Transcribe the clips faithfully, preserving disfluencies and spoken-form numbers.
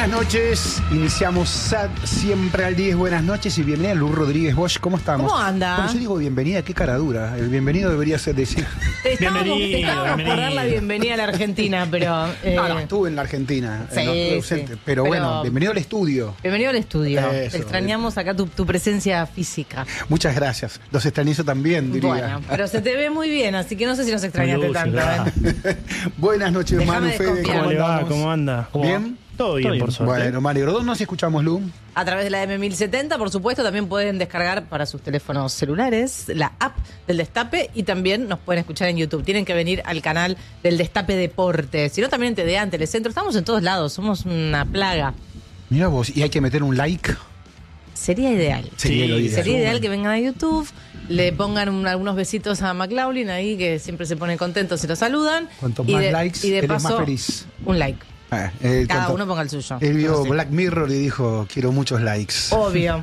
Buenas noches, iniciamos S A T siempre al diez. Buenas noches y bienvenida Lu Rodríguez Bosch. ¿Cómo estamos? ¿Cómo anda? Cuando yo digo bienvenida, qué cara dura. El bienvenido debería ser decir. Te estábamos, te estábamos por dar la bienvenida a la Argentina, pero. Eh... No, no, estuve en la Argentina. Sí, no, ausente, sí. Pero, Pero bueno, bienvenido al estudio. Bienvenido al estudio. Eso, Extrañamos acá tu, tu presencia física. Muchas gracias. Los extrañizo también, diría. Bueno, pero se te ve muy bien, así que no sé si nos extrañaste Luz, tanto. ¿eh? Buenas noches, Déjame Manu, Fede. desconfiar. ¿Cómo le va? andamos? ¿Cómo anda? ¿Cómo ¿Bien? va? Todo bien, Todo por bien. suerte. Bueno, me alegro. ¿Dónde nos escuchamos, Lu? A través de la M mil setenta, por supuesto, también pueden descargar para sus teléfonos celulares la app del Destape y también nos pueden escuchar en YouTube. Tienen que venir al canal del Destape Deportes, sino también en T D A, en Telecentro. Estamos en todos lados, somos una plaga. Mira vos, y hay que meter un like. Sería ideal. Sería lo ideal. Sería ideal que vengan a YouTube, le pongan un- algunos besitos a McLaughlin ahí, que siempre se pone contento si lo saludan. Cuantos Y más de- likes, y de eres más paso, feliz. un like. Ah, eh, Cada cuanto- uno ponga el suyo. Él vio No sé. Black Mirror y dijo, quiero muchos likes. Obvio.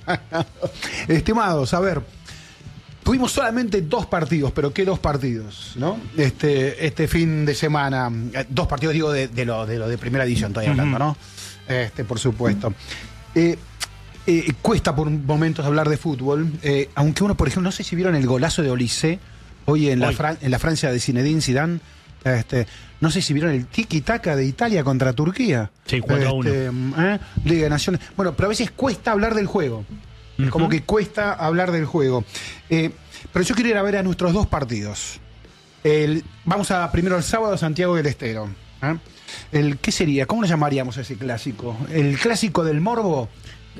Estimados, a ver, tuvimos solamente dos partidos, pero ¿qué dos partidos? ¿No? Este, este fin de semana, eh, dos partidos digo de, de lo, de lo de primera edición, estoy hablando, ¿no? Este, por supuesto. Eh, eh, cuesta por momentos hablar de fútbol, eh, aunque uno, por ejemplo, no sé si vieron el golazo de Olise hoy en la, Hoy. Fran- en la Francia de Zinedine Zidane. Este, no sé si vieron el tiki-taka de Italia contra Turquía. Sí, cuatro a uno. Este, ¿eh? Liga de Naciones. Bueno, pero a veces cuesta hablar del juego. Es como que cuesta hablar del juego. Eh, pero yo quiero ir a ver a nuestros dos partidos. El, vamos a primero el sábado a Santiago del Estero. ¿eh? El, ¿Qué sería? ¿Cómo le llamaríamos a ese clásico? ¿El clásico del morbo?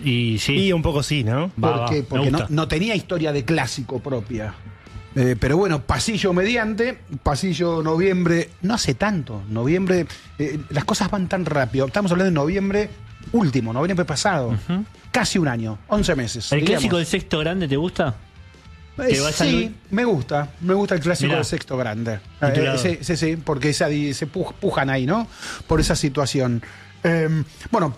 Y sí, Y un poco sí, ¿no? Va, ¿Por va, qué? me Porque no, gusta. no tenía historia de clásico propia. Eh, pero bueno, pasillo mediante, pasillo noviembre, no hace tanto, noviembre, eh, las cosas van tan rápido. Estamos hablando de noviembre último, noviembre pasado, casi un año, once meses. ¿El diríamos. clásico del sexto grande te gusta? Eh, que va a sí, salir- me gusta, me gusta el clásico Mirá. del sexto grande. Titulado. Eh, sí, sí, sí, porque esa, di- se puj- pujan ahí, ¿no? Por esa situación. Eh, bueno,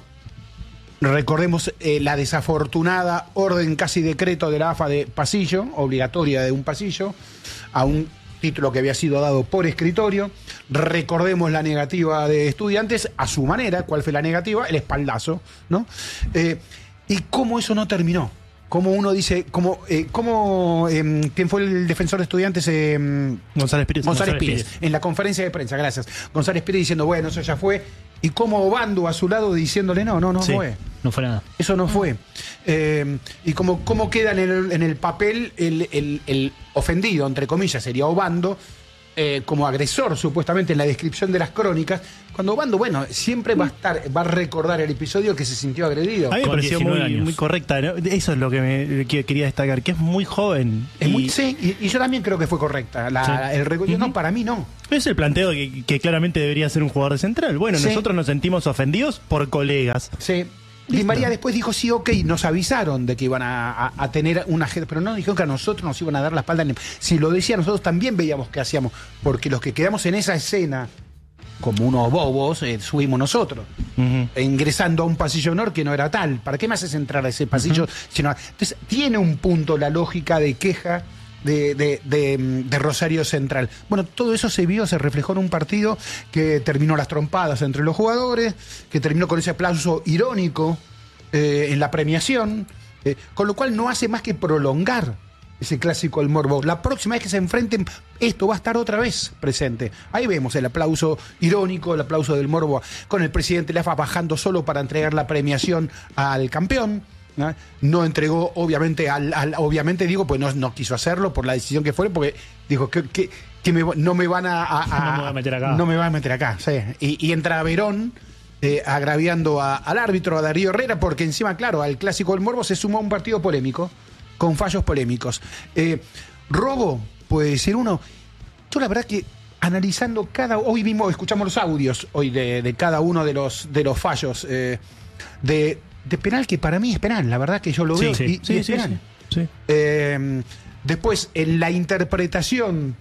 recordemos eh, la desafortunada orden casi decreto de la A F A de pasillo, obligatoria de un pasillo, a un título que había sido dado por escritorio. Recordemos la negativa de Estudiantes a su manera. ¿Cuál fue la negativa? El espaldazo, ¿no? Eh, y cómo eso no terminó. Como uno dice, como, eh, cómo, eh, ¿quién fue el defensor de Estudiantes? Eh, González Pires. González González Pires, Pires. en la conferencia de prensa, gracias. González Pires diciendo, bueno, eso ya fue. Y como Obando a su lado diciéndole, no, no, no Sí. fue. No fue nada. Eso no fue. Eh, y como, cómo queda en el, en el papel el, el- el ofendido, entre comillas, sería Obando, eh, como agresor, supuestamente, en la descripción de las crónicas, cuando Obando, bueno, siempre va a estar, va a recordar el episodio que se sintió agredido. A mí me Con pareció diecinueve muy, años. muy correcta, ¿no? Eso es lo que me que quería destacar, que es muy joven. Es y muy, sí, y, y yo también creo que fue correcta. La, Sí. el reco- No, para mí no. Es el planteo que, que claramente debería ser un jugador de central. Bueno, Sí. nosotros nos sentimos ofendidos por colegas. Sí. Di María después dijo, sí, ok, nos avisaron de que iban a, a- a tener una gente, pero no dijeron que a nosotros nos iban a dar la espalda. Si lo decía, nosotros también veíamos qué hacíamos, porque los que quedamos en esa escena, como unos bobos, eh, subimos nosotros, Ujú. e ingresando a un pasillo honor que no era tal. ¿Para qué me haces entrar a ese pasillo? si no- Entonces, tiene un punto la lógica de queja de, de- de, mm, de Rosario Central. Bueno, todo eso se vio, se reflejó en un partido que terminó las trompadas entre los jugadores, que terminó con ese aplauso irónico eh, en la premiación, eh, con lo cual no hace más que prolongar ese clásico del morbo. La próxima vez que se enfrenten, esto va a estar otra vez presente. Ahí vemos el aplauso irónico, el aplauso del morbo, con el presidente de la A F A bajando solo para entregar la premiación al campeón. ¿no? No entregó, obviamente, al, al- obviamente digo, pues no, no quiso hacerlo por la decisión que fue, porque dijo que, que, que me- no me van a, a- a- No me voy a meter acá. No me van a meter acá, sí. Y, y entra Verón eh, agraviando a- al árbitro, a Darío Herrera, porque encima, claro, al clásico del morbo se sumó un partido polémico, con fallos polémicos. Eh, robo, puede decir uno. Yo la verdad que analizando cada... Hoy mismo escuchamos los audios hoy de, de cada uno de los, de los fallos eh, de, de penal, que para mí es penal, la verdad que yo lo Sí, veo sí. y, y Sí, es sí, penal. sí. Sí. Eh, después, en la interpretación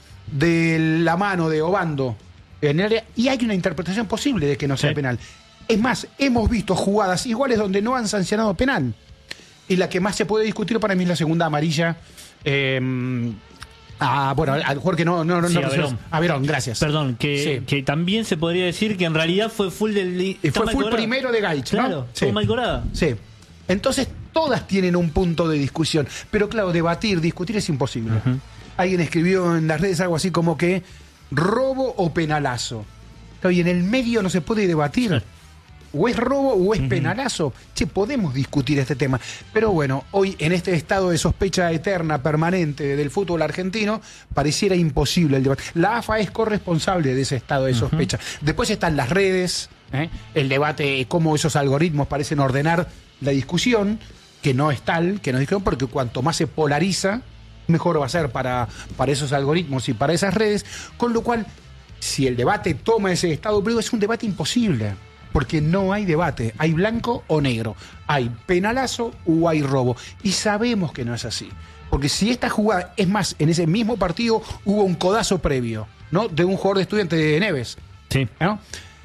de la mano de Obando en el área, y hay una interpretación posible de que no sea Sí. penal. Es más, hemos visto jugadas iguales donde no han sancionado penal. Y la que más se puede discutir para mí es la segunda amarilla, eh, Ah, bueno, al jugador que no... no, no Sí, no a Verón. A Verón, gracias. Perdón, que, Sí. que también se podría decir que en realidad fue full del... Y ¿está fue mal full cobrado? primero de Gaich, ¿no? Claro, Sí. fue mal cobrada. Sí. Entonces, todas tienen un punto de discusión. Pero claro, debatir, discutir es imposible. Ujú. Alguien escribió en las redes algo así como que robo o penalazo. Claro, y en el medio no se puede debatir. Sí. O es robo o es penalazo. Che, podemos discutir este tema. Pero bueno, hoy en este estado de sospecha eterna, permanente del fútbol argentino, pareciera imposible el debate. La A F A es corresponsable de ese estado de sospecha. Después están las redes, ¿eh? El debate, cómo esos algoritmos parecen ordenar la discusión, que no es tal, que no es porque cuanto más se polariza, mejor va a ser para, para esos algoritmos y para esas redes. Con lo cual, si el debate toma ese estado previo, es un debate imposible. Porque no hay debate, hay blanco o negro, hay penalazo o hay robo. Y sabemos que no es así. Porque si esta jugada, es más, en ese mismo partido hubo un codazo previo, ¿no? De un jugador de Estudiante de Neves, Sí. ¿no?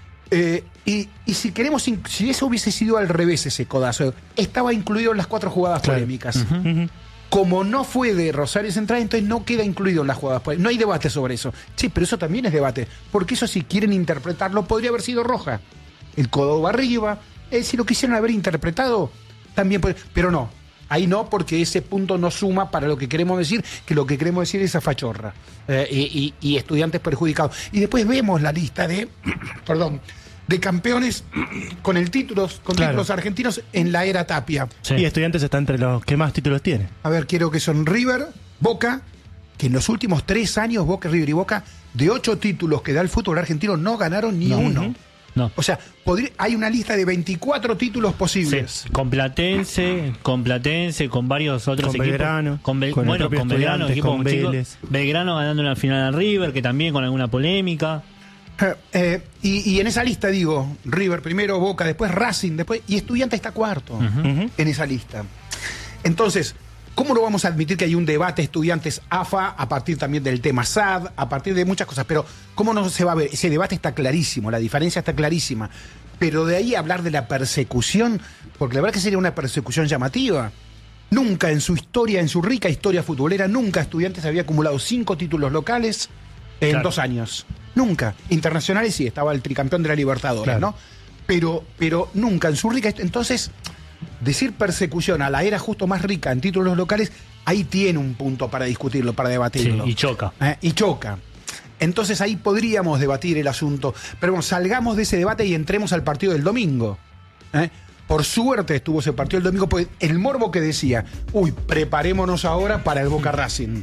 Eh, y, y si queremos, in- si eso hubiese sido al revés ese codazo, estaba incluido en las cuatro jugadas Claro. polémicas. Ujú. Como no fue de Rosario Central, entonces no queda incluido en las jugadas polémicas. No hay debate sobre eso. Sí, pero eso también es debate. Porque eso, si quieren interpretarlo, podría haber sido roja. El codo va arriba. Eh, si lo quisieran haber interpretado, también puede. Pero no. Ahí no, porque ese punto no suma para lo que queremos decir, que lo que queremos decir es esa fachorra. Eh, y, y- y estudiantes perjudicados. Y después vemos la lista de, perdón, de campeones con el títulos, con Claro. títulos argentinos en la era Tapia. Sí. Y Estudiantes está entre los que más títulos tiene. A ver, quiero que son River, Boca, que en los últimos tres años, Boca, River y Boca, de ocho títulos que da el fútbol argentino, no ganaron ni No. uno. Ujú. No. O sea, podría- hay una lista de veinticuatro títulos Sí, posibles. con Platense, con Platense, con varios otros Con equipos. Belgrano, con Bel- con el bueno, propio con Belgrano, Estudiantes, equipos con chicos. Vélez. Belgrano ganando una final al River, que también con alguna polémica. Eh, eh, y, y en esa lista digo, River primero, Boca, después Racing, después y Estudiante está cuarto Ujú. en esa lista. Entonces, ¿cómo no vamos a admitir que hay un debate estudiantes A F A a partir también del tema S A D, a partir de muchas cosas? Pero ¿cómo no se va a ver? Ese debate está clarísimo, la diferencia está clarísima. Pero de ahí hablar de la persecución, porque la verdad que sería una persecución llamativa. Nunca en su historia, en su rica historia futbolera, nunca Estudiantes había acumulado cinco títulos locales en Claro. dos años. Nunca. Internacionales sí, estaba el tricampeón de la Libertadores, Claro. ¿no? Pero, pero nunca en su rica hist- Entonces, decir persecución a la era justo más rica en títulos locales, ahí tiene un punto para discutirlo, para Sí, debatirlo. y choca. ¿Eh? Y choca. Entonces ahí podríamos debatir el asunto. Pero bueno, salgamos de ese debate y entremos al partido del domingo. ¿Eh? Por suerte estuvo ese partido el domingo, porque el morbo que decía, uy, preparémonos ahora para el Boca Racing.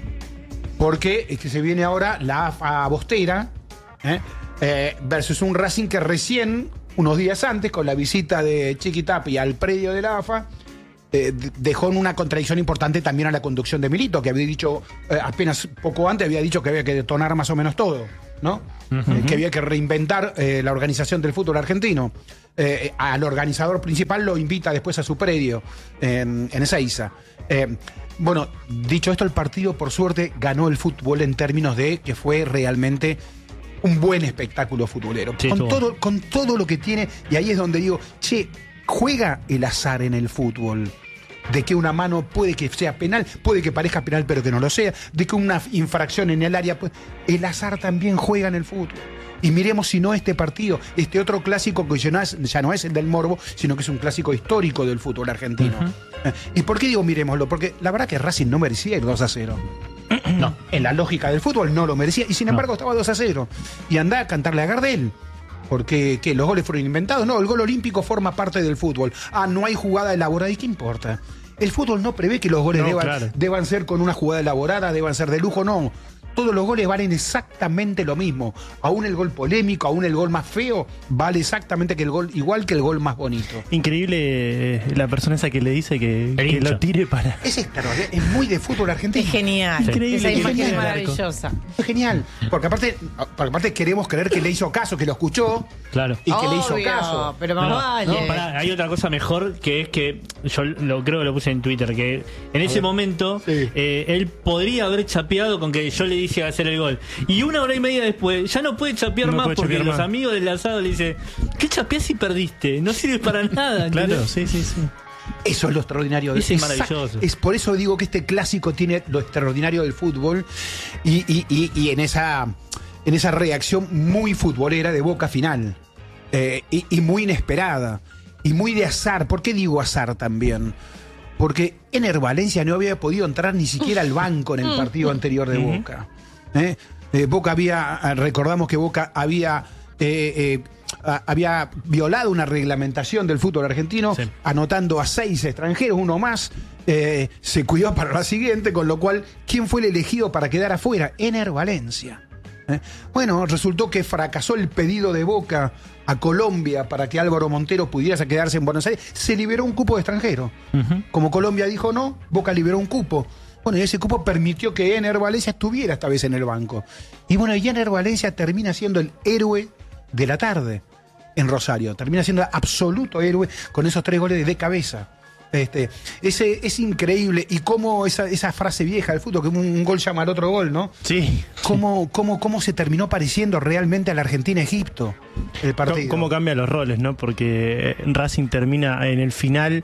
Porque es que se viene ahora la A F A Bostera, ¿eh? Eh, versus un Racing que recién, unos días antes, con la visita de Chiqui Tapia al predio de la A F A, eh, d- dejó en una contradicción importante también a la conducción de Milito, que había dicho, eh, apenas poco antes había dicho que había que detonar más o menos todo, ¿no? Eh, que había que reinventar eh, la organización del fútbol argentino. Eh, al organizador principal lo invita después a su predio en, en Ezeiza. Eh, bueno, dicho esto, el partido por suerte ganó el fútbol en términos de que fue realmente un buen espectáculo futbolero. Sí, con, estuvo. todo, con todo lo que tiene, y ahí es donde digo, che, juega el azar en el fútbol. De que una mano puede que sea penal, puede que parezca penal pero que no lo sea, de que una infracción en el área, pues el azar también juega en el fútbol. Y miremos si no este partido, este otro clásico que ya no es, ya no es el del morbo, sino que es un clásico histórico del fútbol argentino. Eh, ¿Y por qué digo miremoslo? Porque la verdad que Racing no merecía ir dos a cero. No. En la lógica del fútbol no lo merecía, y sin No. embargo estaba dos a cero. Y anda a cantarle a Gardel. Porque ¿qué? ¿Los goles fueron inventados? No, el gol olímpico forma parte del fútbol. Ah, no hay jugada elaborada. ¿Y qué importa? El fútbol no prevé que los goles No, deban, claro. deban ser con una jugada elaborada, deban ser de lujo, no. Todos los goles valen exactamente lo mismo. Aún el gol polémico, aún el gol más feo, vale exactamente que el gol, igual que el gol más bonito. Increíble eh, la persona esa que le dice que, que hincha. lo tire para. Es extraordinario, es muy de fútbol argentino. Es genial. Increíble, Esa qué imagen es genial, maravillosa. Es genial. Porque aparte, porque aparte queremos creer que le hizo caso, que lo escuchó Claro. y que le hizo Obvio, caso. Pero No, más no, vale. no, pará, hay otra cosa mejor que es que yo lo creo que lo puse en Twitter, que en ese momento Sí. eh, él podría haber chapeado con que yo le dije hacer el gol. Y una hora y media después ya no puede chapear No más puede porque chapear los más. amigos del asado le dicen, ¿qué chapeás si perdiste? No sirve para nada. Claro, ¿entendés? sí, sí, sí. Eso es lo extraordinario. Ese es Exact- maravilloso. Es por eso digo que este clásico tiene lo extraordinario del fútbol y, y- y- y en esa en esa reacción muy futbolera de Boca final. Eh, y, y muy inesperada. Y muy de azar. ¿Por qué digo azar también? Porque Ener Valencia no había podido entrar ni siquiera al banco en el partido anterior de Boca. ¿Eh? Eh, Boca había, recordamos que Boca había... eh, eh, a- había violado una reglamentación del fútbol argentino, Sí. anotando a seis extranjeros, uno más, eh, se cuidó para la siguiente, con lo cual, ¿quién fue el elegido para quedar afuera? Ener Valencia. ¿Eh? Bueno, resultó que fracasó el pedido de Boca a Colombia para que Álvaro Montero pudiera quedarse en Buenos Aires. Se liberó un cupo de extranjero. Ujú. Como Colombia dijo no, Boca liberó un cupo. Bueno, y ese cupo permitió que Ener Valencia estuviera esta vez en el banco. Y bueno, y Ener Valencia termina siendo el héroe de la tarde en Rosario. Termina siendo absoluto héroe con esos tres goles de cabeza. Este, ese, es increíble. Y cómo esa, esa frase vieja del fútbol, que un, un gol llama al otro gol, ¿no? Sí. Cómo, cómo, cómo se terminó pareciendo realmente a la Argentina-Egipto el partido. ¿Cómo cambian los roles, no? Porque Racing termina en el final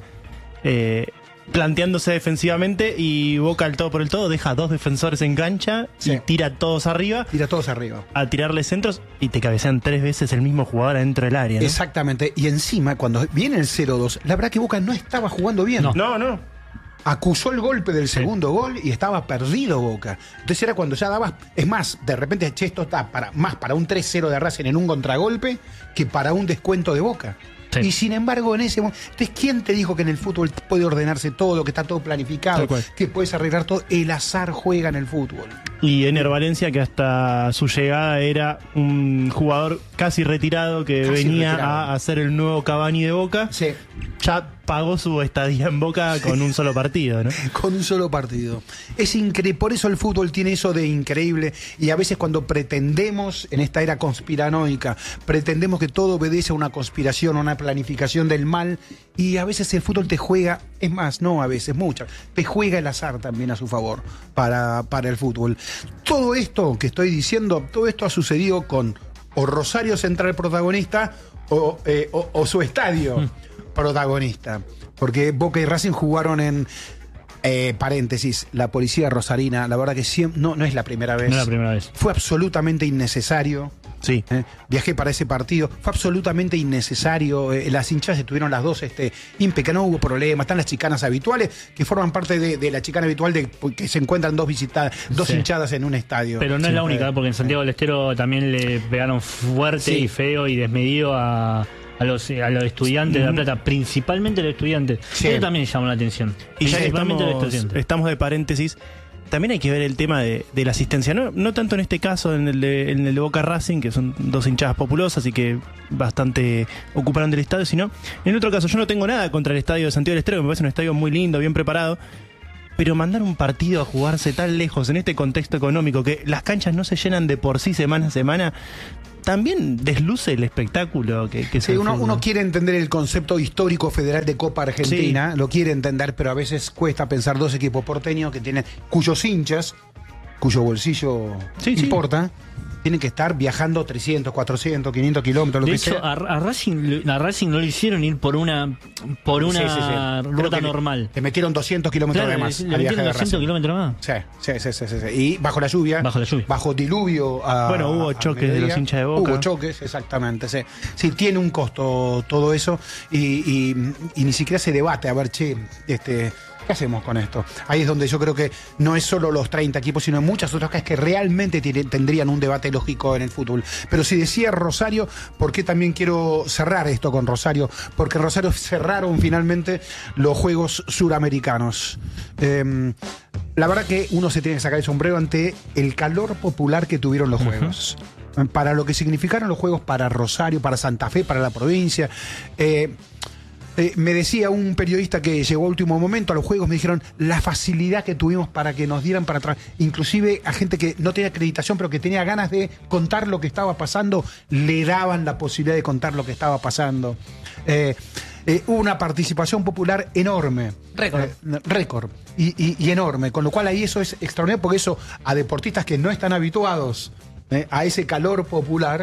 eh, planteándose defensivamente y Boca al todo por el todo deja dos defensores en cancha Sí. y tira todos arriba Tira todos arriba. a tirarle centros y te cabecean tres veces el mismo jugador adentro del área, ¿no? Exactamente. Y encima, cuando viene el cero dos, la verdad que Boca no estaba jugando bien. No. No, no. Acusó el golpe del segundo gol y estaba perdido Boca. Entonces era cuando ya dabas. Es más, de repente, che, esto está para, más para un tres cero de Racing en un contragolpe que para un descuento de Boca. Sí. Y sin embargo, en ese momento. Entonces, ¿quién te dijo que en el fútbol puede ordenarse todo, que está todo planificado, Tal cual. que puedes arreglar todo? El azar juega en el fútbol. Y Ener Valencia, que hasta su llegada era un jugador casi retirado que Casi venía retirado. a hacer el nuevo Cavani de Boca, Sí. ya pagó su estadía en Boca con un solo partido, ¿no? Con un solo partido. Es increíble, por eso el fútbol tiene eso de increíble. Y a veces cuando pretendemos, en esta era conspiranoica, pretendemos que todo obedece a una conspiración, a una planificación del mal, y a veces el fútbol te juega, es más, no a veces, muchas, te juega el azar también a su favor para, para el fútbol. Todo esto que estoy diciendo, todo esto ha sucedido con o Rosario Central protagonista o, eh, o, o su estadio protagonista. Porque Boca y Racing jugaron en, eh, paréntesis, la policía rosarina, la verdad que siempre, no, no es la primera vez. No es la primera vez. Fue absolutamente innecesario. Sí. Eh, viajé para ese partido, fue absolutamente innecesario. Eh, las hinchadas estuvieron las dos este, impecables, no hubo problema. Están las chicanas habituales, que forman parte de, de la chicana habitual de que se encuentran dos visitadas, dos Sí. hinchadas en un estadio. Pero no Sí. es la única, porque en Santiago del Estero también le pegaron fuerte Sí. y feo y desmedido a, a los, a los estudiantes de La Plata, principalmente los estudiantes. Sí. Eso también llamó la atención. Y ya que Principalmente los estamos, estudiantes. estamos de paréntesis, también hay que ver el tema de, de la asistencia. No, no tanto en este caso, en el, de, en el de Boca Racing, que son dos hinchadas populosas y que bastante ocuparon del estadio, sino en otro caso, yo no tengo nada contra el estadio de Santiago del Estero, que me parece un estadio muy lindo, bien preparado. Pero mandar un partido a jugarse tan lejos en este contexto económico, que las canchas no se llenan de por sí semana a semana, también desluce el espectáculo que, que es Sí, el uno, fútbol. uno quiere entender el concepto histórico federal de Copa Argentina, lo quiere entender, pero a veces cuesta pensar dos equipos porteños que tienen, cuyos hinchas, cuyo bolsillo Sí, sí. importa, tienen que estar viajando trescientos, cuatrocientos, quinientos kilómetros, lo De que hecho, sea. a, a Racing, a Racing no le hicieron ir por una por una Sí, sí, sí. Creo ruta que le- normal. Le metieron doscientos kilómetros Claro, de más le, le al viaje metieron de doscientos Racing. kilómetros más. Sí, sí, sí, sí, sí, sí. Y bajo la lluvia. Bajo la lluvia. Bajo diluvio. a- Bueno, hubo a choques de mediodía. los hinchas de Boca. Hubo choques, exactamente. Sí, sí tiene un costo todo eso y, y- y ni siquiera se debate a ver, che, este, ¿qué hacemos con esto? Ahí es donde yo creo que no es solo los treinta equipos, sino muchas otras cosas que realmente tiene- tendrían un debate lógico en el fútbol. Pero si decía Rosario, ¿por qué también quiero cerrar esto con Rosario? Porque Rosario cerraron finalmente los Juegos Suramericanos. Eh, la verdad que uno se tiene que sacar el sombrero ante el calor popular que tuvieron los Juegos. Para lo que significaron los Juegos para Rosario, para Santa Fe, para la provincia. Eh, Eh, me decía un periodista que llegó a último momento a los juegos, me dijeron la facilidad que tuvimos para que nos dieran para atrás, inclusive a gente que no tenía acreditación pero que tenía ganas de contar lo que estaba pasando, le daban la posibilidad de contar lo que estaba pasando. Eh, eh, hubo una participación popular enorme. Récord. Eh, récord. Y, y- y enorme, con lo cual ahí eso es extraordinario porque eso a deportistas que no están habituados eh, a ese calor popular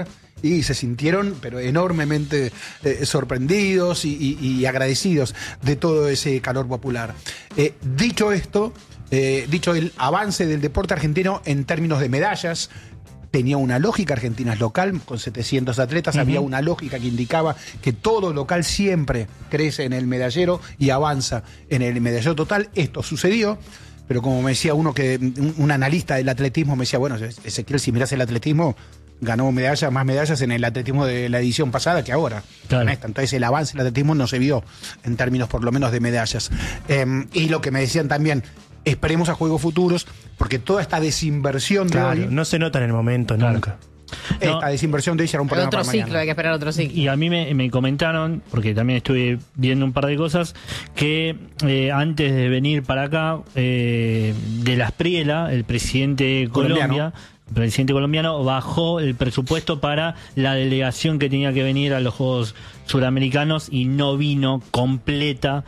y se sintieron pero enormemente eh, sorprendidos y, y, y agradecidos de todo ese calor popular. Eh, dicho esto, eh, dicho el avance del deporte argentino en términos de medallas, tenía una lógica. Argentina es local, con setecientos atletas, uh-huh. había una lógica que indicaba que todo local siempre crece en el medallero y avanza en el medallero total. Esto sucedió, pero como me decía uno que un, un analista del atletismo, me decía, bueno, Ezequiel, si mirás el atletismo, ganó medallas, más medallas en el atletismo de la edición pasada que ahora. Claro. Entonces el avance del atletismo no se vio en términos por lo menos de medallas. Eh, y lo que me decían también, esperemos a Juegos Futuros, porque toda esta desinversión de Claro, hoy, no se nota en el momento, Claro. nunca. esta No. desinversión de hoy será un Pero problema otro para ciclo, mañana. hay que esperar otro ciclo. Y a mí me, me comentaron, porque también estuve viendo un par de cosas, que eh, antes de venir para acá, eh, de la Espriela, el presidente Colombiano. Colombia, el presidente colombiano bajó el presupuesto para la delegación que tenía que venir a los Juegos Suramericanos y no vino completa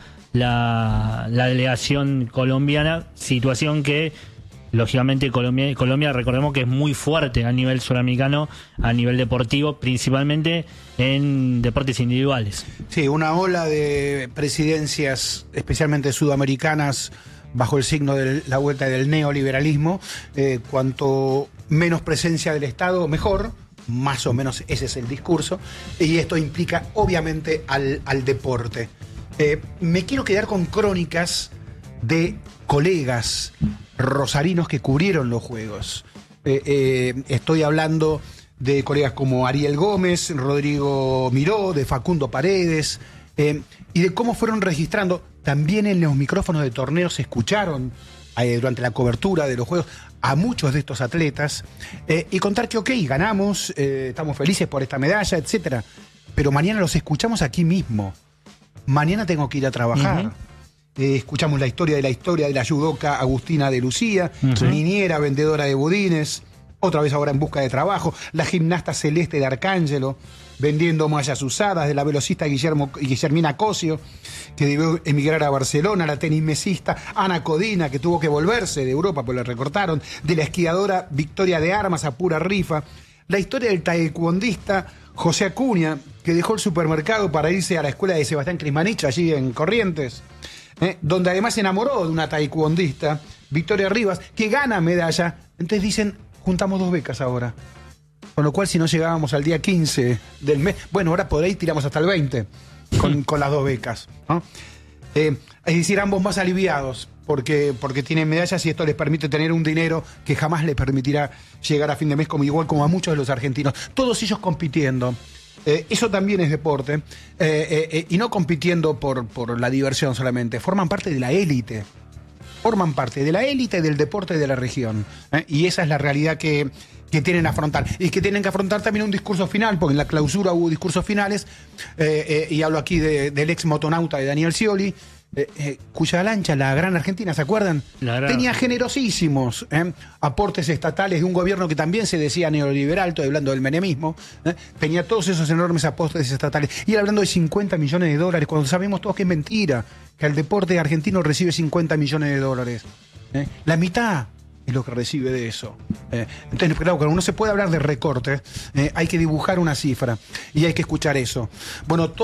la, la delegación colombiana, situación que lógicamente Colombia, Colombia, recordemos que es muy fuerte a nivel suramericano, a nivel deportivo, principalmente en deportes individuales. Sí, una ola de presidencias, especialmente sudamericanas, bajo el signo de la vuelta del neoliberalismo. Eh, cuanto menos presencia del Estado, mejor. Más o menos ese es el discurso. Y esto implica, obviamente, al, al deporte. Eh, me quiero quedar con crónicas de colegas rosarinos que cubrieron los Juegos. Eh, eh, estoy hablando de colegas como Ariel Gómez, Rodrigo Miró, de Facundo Paredes, eh, y de cómo fueron registrando. También en los micrófonos de torneos se escucharon eh, durante la cobertura de los Juegos a muchos de estos atletas, eh, y contar que ok, ganamos, eh, estamos felices por esta medalla, etcétera, pero mañana los escuchamos aquí mismo. Mañana tengo que ir a trabajar. Uh-huh. Eh, escuchamos la historia de la historia de la judoka Agustina de Lucía, uh-huh. niñera, vendedora de budines, otra vez ahora en busca de trabajo, la gimnasta Celeste de Arcángelo, vendiendo mallas usadas, de la velocista Guillermo, Guillermina Cosio, que debió emigrar a Barcelona, la tenismesista Ana Codina, que tuvo que volverse de Europa porque le recortaron, de la esquiadora Victoria de Armas a pura rifa, la historia del taekwondista José Acuña, que dejó el supermercado para irse a la escuela de Sebastián Crismanich, allí en Corrientes, eh, donde además se enamoró de una taekwondista, Victoria Rivas, que gana medalla. Entonces dicen, juntamos dos becas ahora. Con lo cual, si no llegábamos al día quince del mes, bueno, ahora por ahí tiramos hasta el veinte con, con las dos becas, ¿no? Eh, es decir, ambos más aliviados porque, porque tienen medallas y esto les permite tener un dinero que jamás les permitirá llegar a fin de mes, como igual como a muchos de los argentinos. Todos ellos compitiendo. Eh, eso también es deporte. Eh, eh, eh, y no compitiendo por, por la diversión solamente. Forman parte de la élite. Forman parte de la élite del deporte de la región. ¿eh? Y esa es la realidad que, que tienen que afrontar. Y que tienen que afrontar también un discurso final, porque en la clausura hubo discursos finales, eh, eh, y hablo aquí de, del ex motonauta de Daniel Scioli, eh, eh, cuya lancha, la Gran Argentina, ¿se acuerdan? Gran... Tenía generosísimos eh, aportes estatales de un gobierno que también se decía neoliberal, estoy hablando del menemismo, eh, tenía todos esos enormes aportes estatales. Y él hablando de cincuenta millones de dólares, cuando sabemos todos que es mentira, que el deporte argentino recibe cincuenta millones de dólares. Eh, la mitad es lo que recibe de eso. Eh, entonces, claro, cuando uno se puede hablar de recortes, eh, hay que dibujar una cifra y hay que escuchar eso. Bueno,